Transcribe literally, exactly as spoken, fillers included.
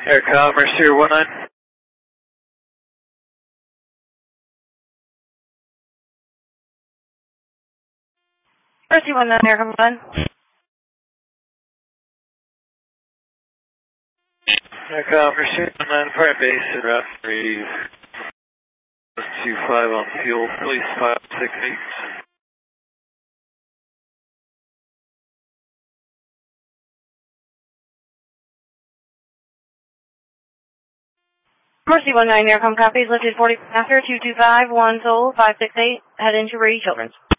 Aircom, Mercer one nine. Mercy one nine, Aircom one. Aircom, Mercer one nine, prime base and route three two five on fuel, police five six eight. Mercy one nine, Aircom copies, lifted forty after two two five, one Soul, five six eight, head into Brady Children's.